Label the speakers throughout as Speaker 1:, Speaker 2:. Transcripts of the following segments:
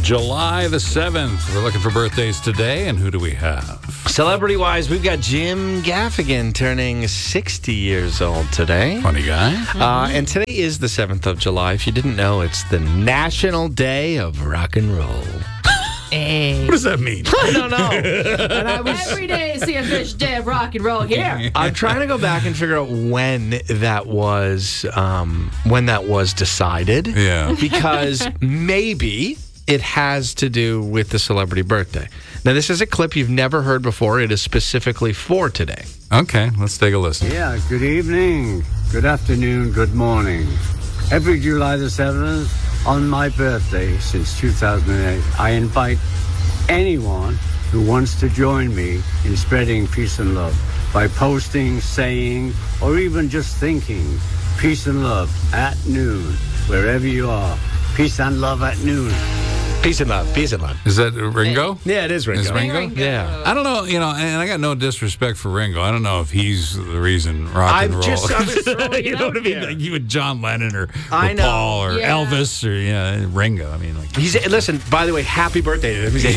Speaker 1: July the 7th. We're looking for birthdays today, and who do we have?
Speaker 2: Celebrity-wise, we've got Jim Gaffigan turning 60 years old today.
Speaker 1: Funny guy.
Speaker 2: And today is the 7th of July. If you didn't know, it's the National Day of Rock and Roll.
Speaker 3: Hey.
Speaker 1: What does that mean?
Speaker 2: I don't know. And
Speaker 3: Every day is the official day of rock and roll here.
Speaker 2: I'm trying to go back and figure out when that was decided.
Speaker 1: Yeah.
Speaker 2: Because maybe it has to do with the celebrity birthday. Now, this is a clip you've never heard before. It is specifically for today.
Speaker 1: Okay, let's take a listen.
Speaker 4: Yeah, good evening, good afternoon, good morning. Every July the 7th, on my birthday since 2008, I invite anyone who wants to join me in spreading peace and love by posting, saying, or even just thinking, peace and love at noon, wherever you are. Peace and love at noon.
Speaker 2: Peace and love. Peace and love.
Speaker 1: Is that Ringo?
Speaker 2: Yeah, it is Ringo.
Speaker 1: Is Ringo?
Speaker 2: Yeah.
Speaker 1: I don't know, and I got no disrespect for Ringo. I don't know if he's the reason rock and roll.
Speaker 2: I'm just throwing
Speaker 1: you
Speaker 2: it
Speaker 1: know
Speaker 2: out
Speaker 1: what I mean?
Speaker 2: there.
Speaker 1: Like you and John Lennon or
Speaker 2: I know.
Speaker 1: Paul or
Speaker 3: Yeah.
Speaker 1: Elvis or Ringo. I mean, like
Speaker 2: Listen, by the way, happy birthday to him. He's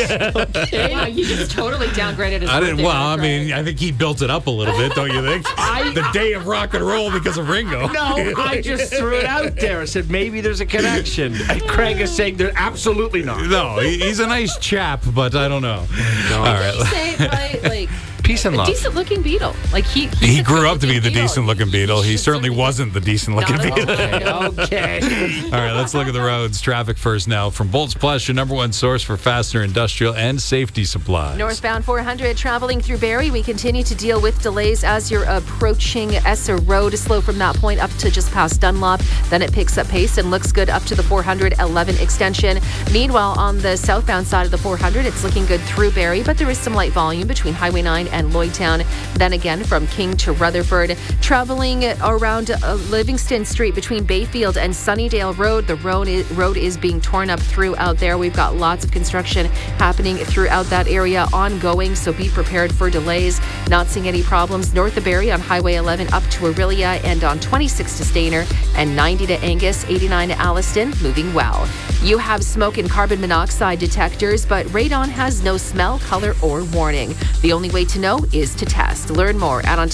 Speaker 2: 86.
Speaker 3: Wow, you just totally downgraded his
Speaker 1: I didn't.
Speaker 3: birthday.
Speaker 1: Well, I
Speaker 3: That's
Speaker 1: mean,
Speaker 3: right.
Speaker 1: I think he built it up a little bit, don't you think? The day of rock and roll because of Ringo.
Speaker 2: No, I just threw it out there. I said maybe there's a connection. And Craig is saying there absolutely not.
Speaker 1: No, he's a nice chap, but I don't know. All right.
Speaker 3: Say it right, like
Speaker 2: Peace and
Speaker 3: a
Speaker 2: love.
Speaker 3: decent-looking Beatle. Like he
Speaker 1: He grew up to be the decent-looking Beatle. He certainly wasn't the decent-looking
Speaker 3: Not at
Speaker 1: Beatle.
Speaker 3: all.
Speaker 2: Okay.
Speaker 1: All right, let's look at the roads. Traffic first now. From Bolts Plus, your number one source for fastener, industrial, and safety supplies.
Speaker 3: Northbound 400 traveling through Barrie. We continue to deal with delays as you're approaching Esser Road. Slow from that point up to just past Dunlop. Then it picks up pace and looks good up to the 411 extension. Meanwhile, on the southbound side of the 400, it's looking good through Barrie, but there is some light volume between Highway 9 and Lloydtown. Then again, from King to Rutherford, traveling around Livingston Street between Bayfield and Sunnydale Road. The road is being torn up throughout there. We've got lots of construction happening throughout that area ongoing, so be prepared for delays. Not seeing any problems north of Barrie on Highway 11 up to Aurelia and on 26 to Stainer and 90 to Angus, 89 to Alliston, moving well. You have smoke and carbon monoxide detectors, but radon has no smell, color, or warning. The only way to know is to test. Learn more at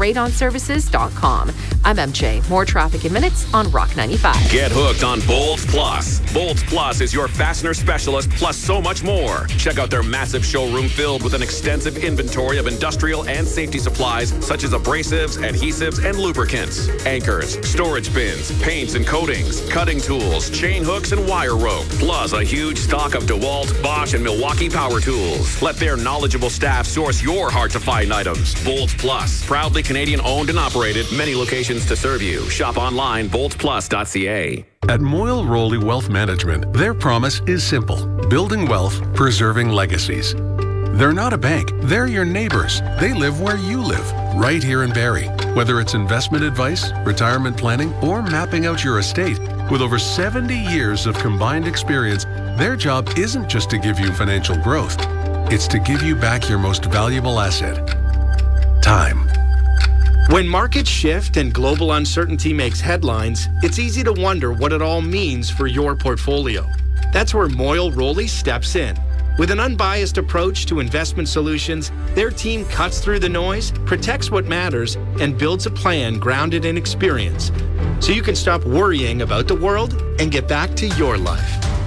Speaker 3: OntarioRadonServices.com. I'm MJ. More traffic in minutes on Rock 95.
Speaker 5: Get hooked on Bolts Plus. Bolts Plus is your fastener specialist, plus so much more. Check out their massive showroom filled with an extensive inventory of industrial and safety supplies such as abrasives, adhesives, and lubricants, anchors, storage bins, paints and coatings, cutting tools, chain hooks, and wire rope, plus a huge stock of DeWalt, Bosch, and Milwaukee power tools. Let their knowledgeable staff source your hard-to-find items. Bolts Plus, proudly Canadian-owned and operated, many locations to serve you. Shop online, boltsplus.ca.
Speaker 6: At Moyle Rowley Wealth Management, their promise is simple: building wealth, preserving legacies. They're not a bank, they're your neighbors. They live where you live, right here in Barrie. Whether it's investment advice, retirement planning, or mapping out your estate, with over 70 years of combined experience, their job isn't just to give you financial growth, it's to give you back your most valuable asset: time.
Speaker 2: When markets shift and global uncertainty makes headlines, it's easy to wonder what it all means for your portfolio. That's where Moyle Rowley steps in. With an unbiased approach to investment solutions, their team cuts through the noise, protects what matters, and builds a plan grounded in experience, so you can stop worrying about the world and get back to your life.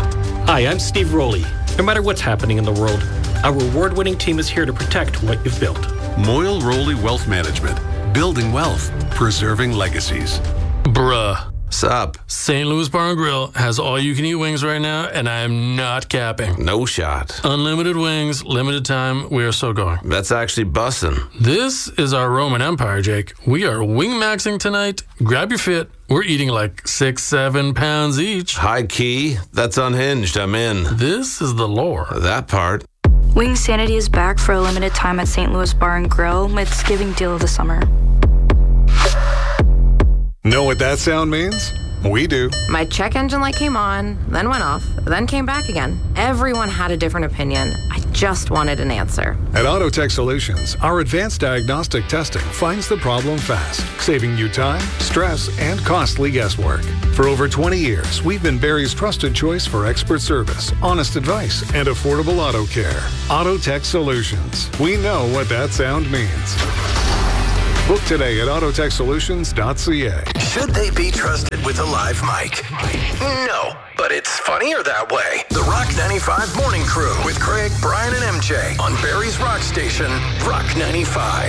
Speaker 7: Hi, I'm Steve Rowley. No matter what's happening in the world, our award-winning team is here to protect what you've built.
Speaker 6: Moyle Rowley Wealth Management. Building wealth, preserving legacies.
Speaker 8: Bruh.
Speaker 9: Sup?
Speaker 8: St. Louis Bar and Grill has all-you-can-eat wings right now, and I am not capping.
Speaker 9: No shot.
Speaker 8: Unlimited wings, limited time. We are so going.
Speaker 9: That's actually bussin'.
Speaker 8: This is our Roman Empire, Jake. We are wing-maxing tonight. Grab your fit. We're eating like 6-7 pounds each.
Speaker 9: High key. That's unhinged. I'm in.
Speaker 8: This is the lore.
Speaker 9: That part.
Speaker 10: Wing Sanity is back for a limited time at St. Louis Bar and Grill. It's giving deal of the summer.
Speaker 11: Know what that sound means? We do.
Speaker 12: My check engine light came on, then went off, then came back again. Everyone had a different opinion. I just wanted an answer.
Speaker 11: At Autotech Solutions, our advanced diagnostic testing finds the problem fast, saving you time, stress, and costly guesswork. For over 20 years, we've been Barrie's trusted choice for expert service, honest advice, and affordable auto care. Autotech Solutions. We know what that sound means. Book today at autotechsolutions.ca.
Speaker 13: Should they be trusted with a live mic? No, but it's funnier that way. The Rock 95 Morning Crew with Craig, Brian, and MJ on Barrie's Rock Station, Rock 95.